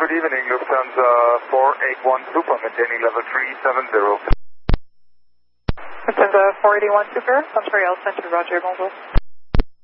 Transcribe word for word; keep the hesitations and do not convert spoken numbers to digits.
Good evening, Lufthansa four eight one Super, maintaining level three seven zero. Lufthansa four eight one Super, Montreal Center, Roger, Mobile.